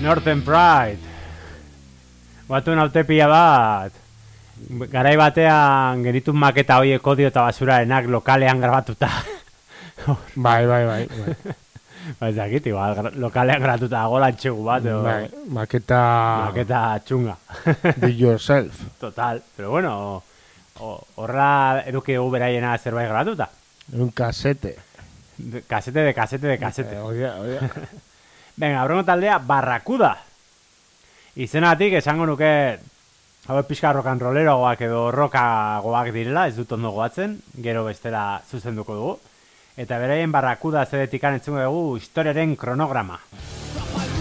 Northern Pride. Batu naute pila bat. Garai batean genitun maketa hoiek odio eta basurarenak lokalean grabatuta. Bai. Ba ez dakit, igual lokalean grabatuta golan txegu bat. Bai, maketa txunga. Do yourself. Total, pero bueno, horra eduki dugu beraiena zerbait grabatuta. Un kasete. Kasete. Oia. Venga, aurrengo taldea, Barracuda. Izenatik esango nuke hau pixka rokan roleroagoak edo rokagoak direla, ez dut ondo goatzen, gero bestela zuzenduko dugu. Eta beraien Barracuda zedetikan entzungo dugu historiaren kronograma.